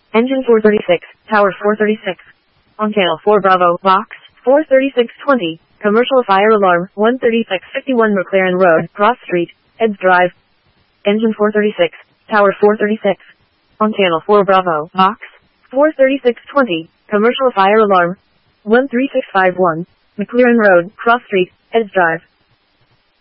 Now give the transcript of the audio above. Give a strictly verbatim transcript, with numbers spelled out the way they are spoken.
Engine four thirty-six, Tower four thirty-six. On channel four Bravo, Box, four thirty-six twenty, Commercial Fire Alarm, one thirty-six fifty-one McLaren Road, Cross Street, Eds Drive. Engine four thirty-six, Tower four thirty-six. On channel four Bravo, Box, four thirty-six twenty, Commercial Fire Alarm, one three six five one, McLaren Road, Cross Street, Eds Drive.